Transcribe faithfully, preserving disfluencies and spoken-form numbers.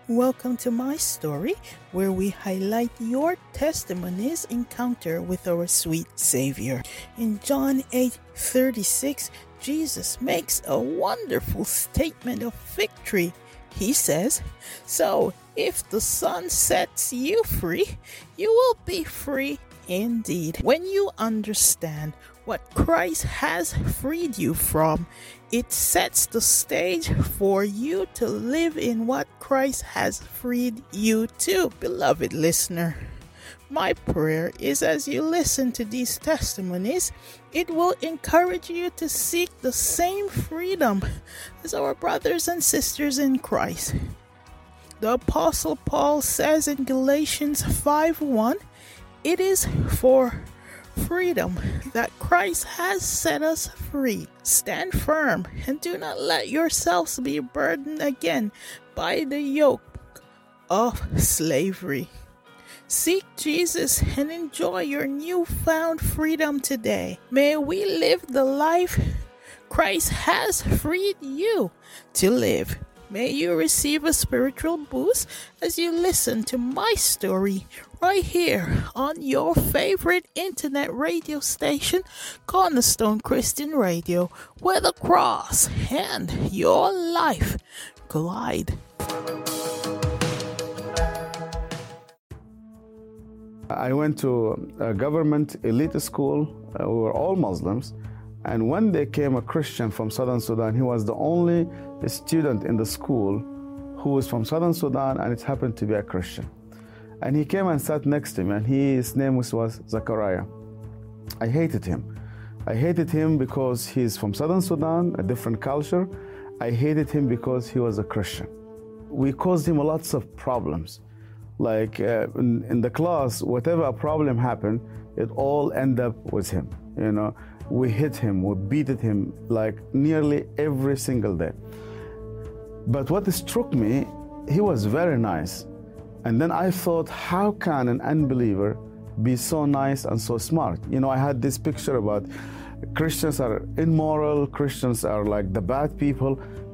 Welcome to my story, where we highlight your testimony's encounter with our sweet Savior. In John eight thirty-six, Jesus makes a wonderful statement of victory. He says, "So, if the Son sets you free, you will be free indeed." When you understand what Christ has freed you from, it sets the stage for you to live in what Christ has freed you to. Beloved listener, my prayer is as you listen to these testimonies, it will encourage you to seek the same freedom as our brothers and sisters in Christ. The Apostle Paul says in Galatians five one, "It is for freedom that Christ has set us free. Stand firm and do not let yourselves be burdened again by the yoke of slavery." Seek Jesus and enjoy your newfound freedom today. May we live the life Christ has freed you to live. May you receive a spiritual boost as you listen to my story right here on your favorite internet radio station, Cornerstone Christian Radio, where the cross and your life collide. I went to a government elite school. Uh, we were all Muslims. And when there came a Christian from Southern Sudan, he was the only student in the school who was from Southern Sudan, and it happened to be a Christian. And he came and sat next to me, and he, his name was, was Zachariah. I hated him. I hated him because he's from Southern Sudan, a different culture. I hated him because he was a Christian. We caused him lots of problems. Like uh, in, in the class, whatever a problem happened, it all ended up with him, you know. We hit him, we beat him like nearly every single day. But what struck me, he was very nice. And then I thought, how can an unbeliever be so nice and so smart? You know, I had this picture about Christians are immoral, Christians are like the bad people.